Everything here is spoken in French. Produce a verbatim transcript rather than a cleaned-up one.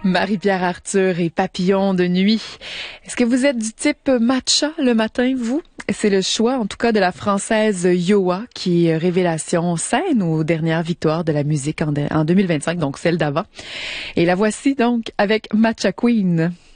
Marie-Pierre Arthur et Papillon de nuit. Est-ce que vous êtes du type matcha le matin, vous? C'est le choix, en tout cas, de la Française Yoa, qui est révélation scène aux dernières victoires de la musique en, de, en deux mille vingt-cinq, donc celle d'avant. Et la voici donc avec Matcha Queen.